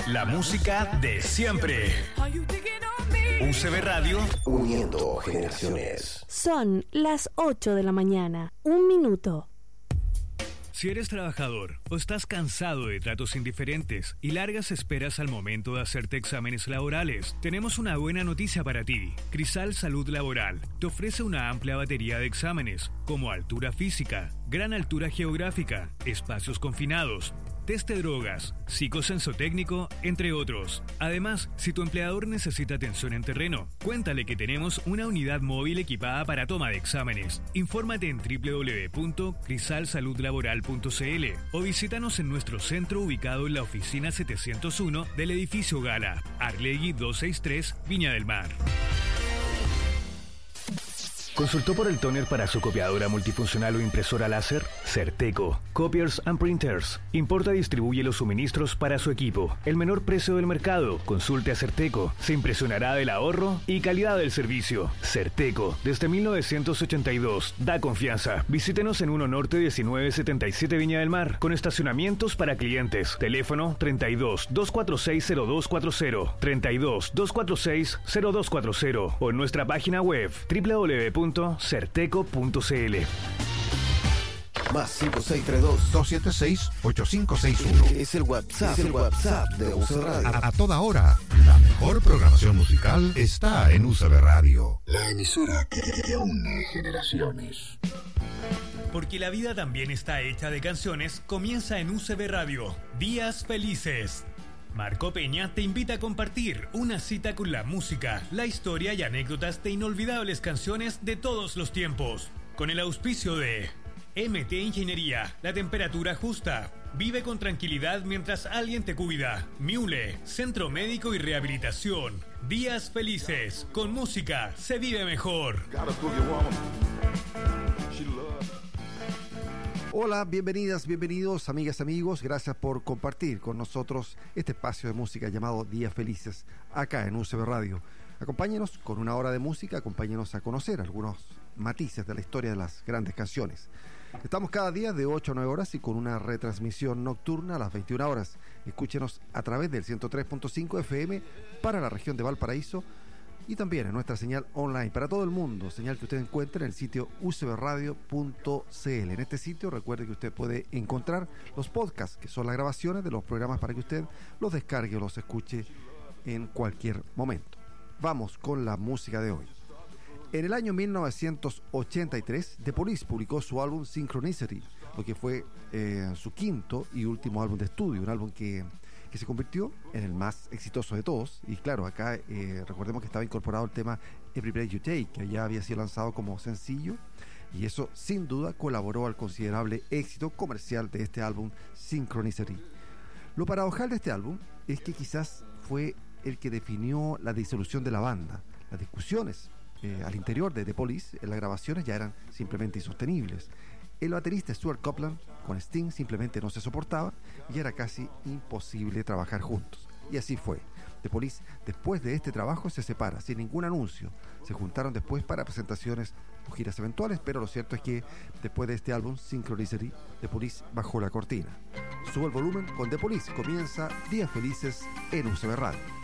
La música de siempre. UCB Radio, uniendo generaciones. Son las 8 de la mañana, 1 minuto. Si eres trabajador o estás cansado de tratos indiferentes y largas esperas al momento de hacerte exámenes laborales, tenemos una buena noticia para ti. Crisal Salud Laboral te ofrece una amplia batería de exámenes, como altura física, gran altura geográfica, espacios confinados, test de drogas, psicosensotécnico, entre otros. Además, si tu empleador necesita atención en terreno, cuéntale que tenemos una unidad móvil equipada para toma de exámenes. Infórmate en www.crisalsaludlaboral.cl o visítanos en nuestro centro ubicado en la oficina 701 del edificio Gala, Arlegui 263, Viña del Mar. ¿Consultó por el tóner para su copiadora multifuncional o impresora láser? Certeco. Copiers and Printers. Importa y distribuye los suministros para su equipo. El menor precio del mercado. Consulte a Certeco. Se impresionará del ahorro y calidad del servicio. Certeco. Desde 1982. Da confianza. Visítenos en 1 Norte 1977 Viña del Mar. Con estacionamientos para clientes. Teléfono 32 246 0240. 32 246 0240. O en nuestra página web www.certeco.cl. Más 5632-276-8561. Es el WhatsApp de UCB Radio. A toda hora, la mejor programación musical está en UCB Radio. La emisora que une generaciones. Porque la vida también está hecha de canciones, comienza en UCB Radio. Días felices. Marco Peña te invita a compartir una cita con la música, la historia y anécdotas de inolvidables canciones de todos los tiempos. Con el auspicio de MT Ingeniería, la temperatura justa. Vive con tranquilidad mientras alguien te cuida. Miule, Centro Médico y Rehabilitación. Días felices. Con música se vive mejor. Hola, bienvenidas, bienvenidos, amigas, amigos. Gracias por compartir con nosotros este espacio de música llamado Días Felices, acá en UCB Radio. Acompáñenos con 1 hora de música, acompáñenos a conocer algunos matices de la historia de las grandes canciones. Estamos cada día de 8 a 9 horas y con una retransmisión nocturna a las 21 horas. Escúchenos a través del 103.5 FM para la región de Valparaíso y también en nuestra señal online para todo el mundo, señal que usted encuentra en el sitio ucbradio.cl. En este sitio recuerde que usted puede encontrar los podcasts, que son las grabaciones de los programas para que usted los descargue o los escuche en cualquier momento. Vamos con la música de hoy. En el año 1983, The Police publicó su álbum Synchronicity, lo que fue su quinto y último álbum de estudio, un álbum que se convirtió en el más exitoso de todos. Y claro, acá recordemos que estaba incorporado el tema Every Breath You Take, que ya había sido lanzado como sencillo, y eso sin duda colaboró al considerable éxito comercial de este álbum Synchronicity. Lo paradojal de este álbum es que quizás fue el que definió la disolución de la banda. Las discusiones al interior de The Police en las grabaciones ya eran simplemente insostenibles. El baterista Stuart Copeland con Sting simplemente no se soportaba y era casi imposible trabajar juntos. Y así fue. The Police, después de este trabajo, se separa sin ningún anuncio. Se juntaron después para presentaciones o giras eventuales, pero lo cierto es que después de este álbum, Synchronicity, The Police bajó la cortina. Sube el volumen con The Police. Comienza Días Felices en UCB Radio.